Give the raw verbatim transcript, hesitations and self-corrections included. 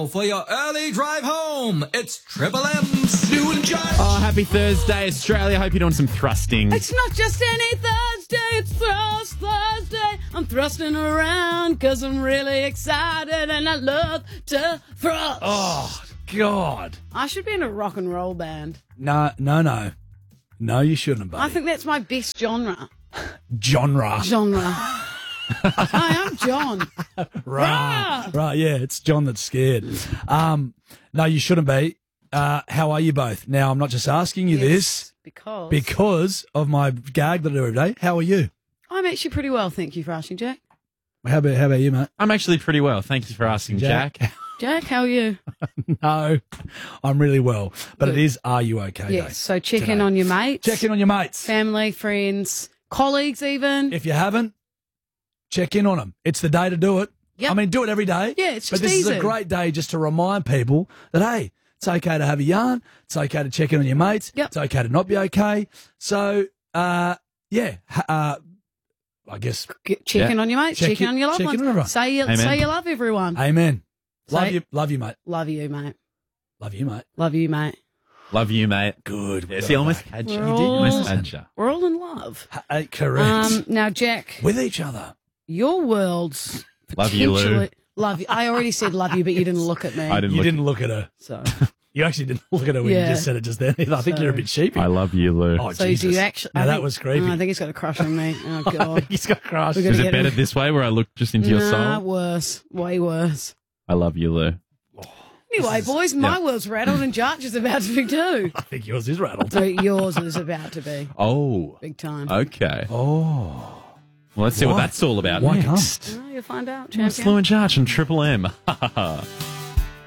now for your early drive home. It's Triple M's Stu and Judge. Oh, happy Thursday, Australia. Hope you're doing some thrusting. It's not just any Thursday, it's Thrust Thursday. I'm thrusting around because I'm really excited and I love to thrust. Oh, God. I should be in a rock and roll band. No, no, no. No, you shouldn't, buddy. I think that's my best genre. Genre. Genre. Hi, I'm John. Right. Right, yeah, it's John that's scared. Um, no, you shouldn't be. Uh, how are you both? Now, I'm not just asking you Yes, this because because of my gag that I do every day. How are you? I'm actually pretty well, thank you for asking, Jack. How about, how about you, mate? I'm actually pretty well. Thank you for asking, Jack. Jack. Jack, how are you? No, I'm really well. But Good. it is, are you okay? Yes, day so check today. in on your mates. Check in on your mates. Family, friends, colleagues even. If you haven't, check in on them. It's the day to do it. Yep. I mean, do it every day. Yeah, it's But just this is easy. a great day just to remind people that, hey, it's okay to have a yarn. It's okay to check in on your mates. Yep. It's okay to not be okay. So, uh, yeah, ha- uh, I guess, Get- check Yeah. in on your mates, Check check, in in- on your loved check in ones. on everyone. Say you, Amen. say you love everyone. amen. Love Say- you, love you, mate. Love you, mate. Love you, mate. Love you, mate. Love you, mate. Good. Yeah, see, I almost had you. We're You did all- almost had you. We're all in love. Uh, correct. Um, now, Jack, With each other. your world's Love you, Lou. potentially- Love you. I already said love you, but you didn't look at me. I didn't You look. didn't look at her. So, You actually didn't look at her when Yeah. you just said it just then. I think So- you're a bit sheepy. I love you, Lou. Oh, so Jesus. do you actually? Now, I that think- was creepy. Oh, I think he's got a crush on me. Oh God. He's got crushed. We're gonna Is it get better him. this way where I look just into your Nah, soul? worse. Way worse. I love you, Lou. Anyway, boys, my yeah. world's rattled and Judge is about to be too. I think yours is rattled. So yours is about to be Oh, big time. okay. Oh. Well, let's see what Why? that's all about Why next. Oh, you'll find out, It's Lou champion. and Judge and Triple M.